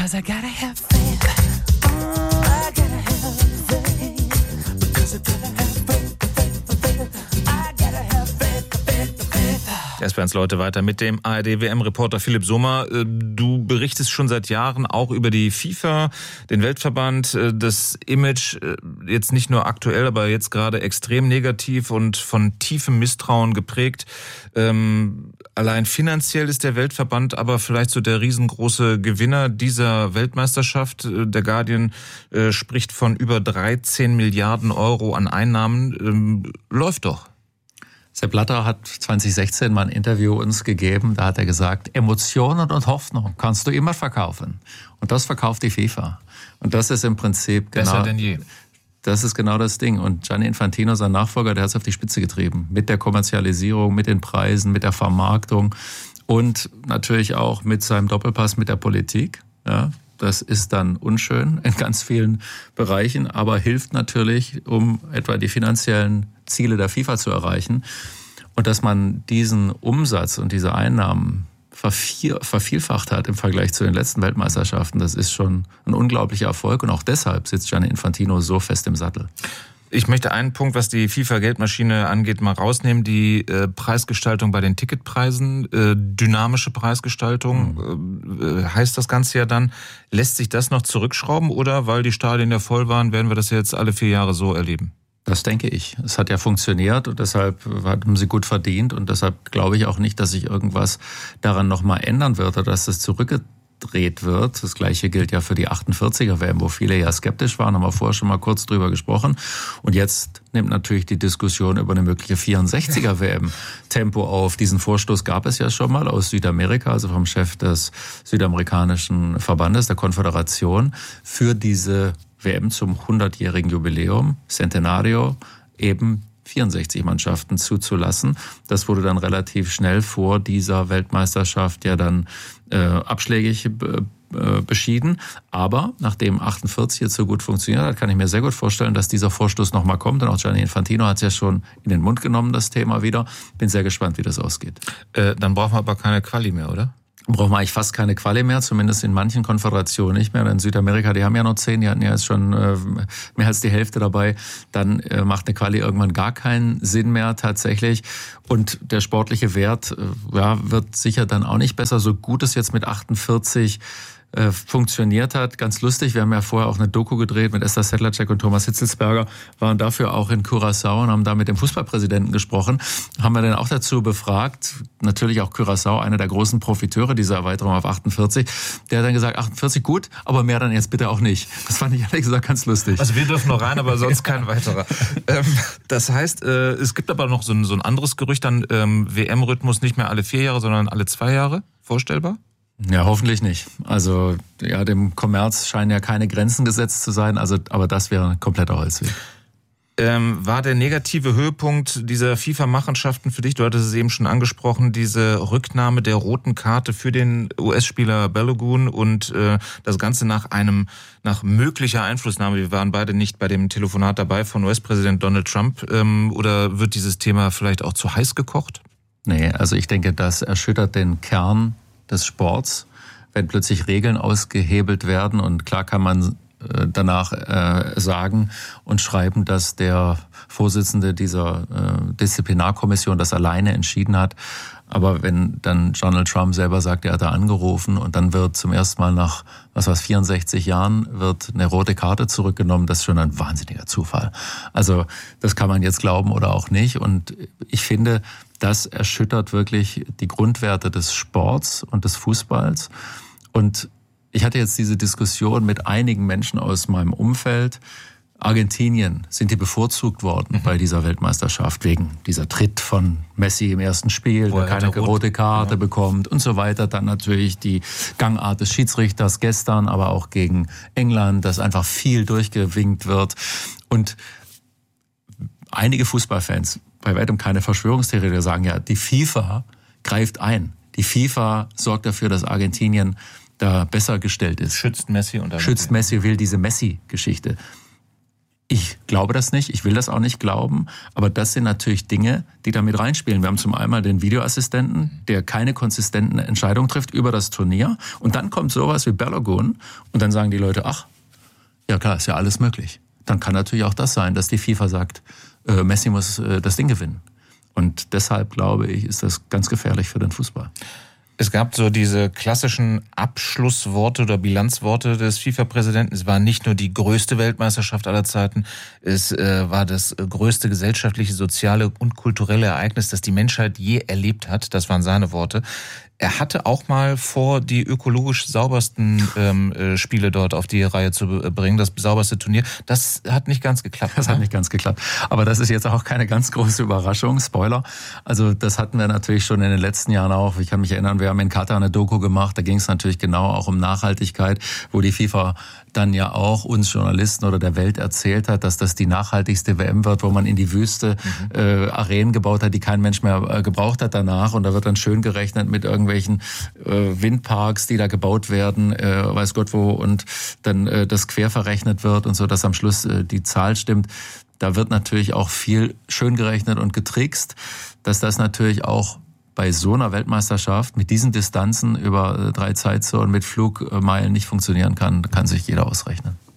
'cause I gotta have faith. I gotta have faith, because I gotta have faith. I gotta have faith. Erstmal Leute weiter mit dem ARD-WM-Reporter Philipp Sommer. Du berichtest schon seit Jahren auch über die FIFA, den Weltverband, das Image jetzt nicht nur aktuell, aber jetzt gerade extrem negativ und von tiefem Misstrauen geprägt. Allein finanziell ist der Weltverband aber vielleicht so der riesengroße Gewinner dieser Weltmeisterschaft. Der Guardian spricht von über 13 Milliarden Euro an Einnahmen. Läuft doch. Sepp Blatter hat 2016 mal ein Interview uns gegeben, da hat er gesagt, Emotionen und Hoffnung kannst du immer verkaufen. Und das verkauft die FIFA. Und das ist im Prinzip genau... Besser denn je. Das ist genau das Ding. Und Gianni Infantino, sein Nachfolger, der hat es auf die Spitze getrieben. Mit der Kommerzialisierung, mit den Preisen, mit der Vermarktung und natürlich auch mit seinem Doppelpass mit der Politik. Ja, das ist dann unschön in ganz vielen Bereichen, aber hilft natürlich, um etwa die finanziellen Ziele der FIFA zu erreichen. Und dass man diesen Umsatz und diese Einnahmen vervielfacht hat im Vergleich zu den letzten Weltmeisterschaften, das ist schon ein unglaublicher Erfolg. Und auch deshalb sitzt Gianni Infantino so fest im Sattel. Ich möchte einen Punkt, was die FIFA-Geldmaschine angeht, mal rausnehmen. Die Preisgestaltung bei den Ticketpreisen, dynamische Preisgestaltung, heißt das Ganze ja dann. Lässt sich das noch zurückschrauben oder, weil die Stadien ja voll waren, werden wir das jetzt alle 4 Jahre so erleben? Das denke ich. Es hat ja funktioniert und deshalb haben sie gut verdient und deshalb glaube ich auch nicht, dass sich irgendwas daran nochmal ändern wird oder dass es zurückgedreht wird. Das Gleiche gilt ja für die 48er-WM, wo viele ja skeptisch waren, haben wir vorher schon mal kurz drüber gesprochen. Und jetzt nimmt natürlich die Diskussion über eine mögliche 64er-WM Tempo auf. Diesen Vorstoß gab es ja schon mal aus Südamerika, also vom Chef des südamerikanischen Verbandes, der Konföderation, für diese WM zum 100-jährigen Jubiläum, Centenario, eben 64 Mannschaften zuzulassen. Das wurde dann relativ schnell vor dieser Weltmeisterschaft ja dann abschlägig beschieden. Aber nachdem 48 jetzt so gut funktioniert hat, kann ich mir sehr gut vorstellen, dass dieser Vorstoß nochmal kommt. Und auch Gianni Infantino hat es ja schon in den Mund genommen, das Thema wieder. Bin sehr gespannt, wie das ausgeht. Dann brauchen wir aber keine Quali mehr, oder? Brauchen wir eigentlich fast keine Quali mehr, zumindest in manchen Konföderationen nicht mehr. In Südamerika, die haben ja noch 10, die hatten ja jetzt schon mehr als die Hälfte dabei. Dann macht eine Quali irgendwann gar keinen Sinn mehr tatsächlich. Und der sportliche Wert wird sicher dann auch nicht besser, so gut es jetzt mit 48 funktioniert hat. Ganz lustig, wir haben ja vorher auch eine Doku gedreht mit Esther Sedlacek und Thomas Hitzelsberger, waren dafür auch in Curaçao und haben da mit dem Fußballpräsidenten gesprochen. Haben wir dann auch dazu befragt, natürlich auch Curaçao, einer der großen Profiteure dieser Erweiterung auf 48, der hat dann gesagt, 48 gut, aber mehr dann jetzt bitte auch nicht. Das fand ich ehrlich gesagt ganz lustig. Also wir dürfen noch rein, aber sonst kein weiterer. Das heißt, es gibt aber noch so ein anderes Gerücht, dann WM-Rhythmus nicht mehr alle 4 Jahre, sondern alle 2 Jahre. Vorstellbar? Ja, hoffentlich nicht. Also ja, dem Kommerz scheinen ja keine Grenzen gesetzt zu sein, aber das wäre ein kompletter Holzweg. War der negative Höhepunkt dieser FIFA-Machenschaften für dich, du hattest es eben schon angesprochen, diese Rücknahme der roten Karte für den US-Spieler Balogun und das Ganze nach möglicher Einflussnahme, wir waren beide nicht bei dem Telefonat dabei, von US-Präsident Donald Trump, oder wird dieses Thema vielleicht auch zu heiß gekocht? Nee, also ich denke, das erschüttert den Kern des Sports, wenn plötzlich Regeln ausgehebelt werden. Und klar kann man danach sagen und schreiben, dass der Vorsitzende dieser Disziplinarkommission das alleine entschieden hat. Aber wenn dann Donald Trump selber sagt, er hat da angerufen und dann wird zum ersten Mal nach 64 Jahren wird eine rote Karte zurückgenommen, das ist schon ein wahnsinniger Zufall. Also das kann man jetzt glauben oder auch nicht. Und ich finde, das erschüttert wirklich die Grundwerte des Sports und des Fußballs. Und ich hatte jetzt diese Diskussion mit einigen Menschen aus meinem Umfeld. Argentinien sind die bevorzugt worden bei dieser Weltmeisterschaft wegen dieser Tritt von Messi im ersten Spiel, der keine rote Karte bekommt und so weiter. Dann natürlich die Gangart des Schiedsrichters gestern, aber auch gegen England, dass einfach viel durchgewinkt wird. Und einige Fußballfans, bei weitem keine Verschwörungstheoretiker, sagen ja, die FIFA greift ein. Die FIFA sorgt dafür, dass Argentinien da besser gestellt ist. Schützt Messi. Schützt Messi, will diese Messi-Geschichte. Ich glaube das nicht, ich will das auch nicht glauben, aber das sind natürlich Dinge, die da mit reinspielen. Wir haben zum einen den Videoassistenten, der keine konsistenten Entscheidungen trifft über das Turnier, und dann kommt sowas wie Balogun und dann sagen die Leute, ach, ja klar, ist ja alles möglich. Dann kann natürlich auch das sein, dass die FIFA sagt, Messi muss das Ding gewinnen. Und deshalb, glaube ich, ist das ganz gefährlich für den Fußball. Es gab so diese klassischen Abschlussworte oder Bilanzworte des FIFA-Präsidenten. Es war nicht nur die größte Weltmeisterschaft aller Zeiten, es war das größte gesellschaftliche, soziale und kulturelle Ereignis, das die Menschheit je erlebt hat. Das waren seine Worte. Er hatte auch mal vor, die ökologisch saubersten Spiele dort auf die Reihe zu bringen, das sauberste Turnier. Das hat nicht ganz geklappt. Das hat nicht ganz geklappt. Aber das ist jetzt auch keine ganz große Überraschung. Spoiler. Also das hatten wir natürlich schon in den letzten Jahren auch. Ich kann mich erinnern, wir haben in Katar eine Doku gemacht. Da ging es natürlich genau auch um Nachhaltigkeit, wo die FIFA dann ja auch uns Journalisten oder der Welt erzählt hat, dass das die nachhaltigste WM wird, wo man in die Wüste Arenen gebaut hat, die kein Mensch mehr gebraucht hat danach. Und da wird dann schön gerechnet mit irgendwelchen Windparks, die da gebaut werden, weiß Gott wo, und dann das quer verrechnet wird und so, dass am Schluss die Zahl stimmt. Da wird natürlich auch viel schön gerechnet und getrickst, dass das natürlich auch bei so einer Weltmeisterschaft mit diesen Distanzen über 3 Zeitzonen mit Flugmeilen nicht funktionieren kann sich jeder ausrechnen.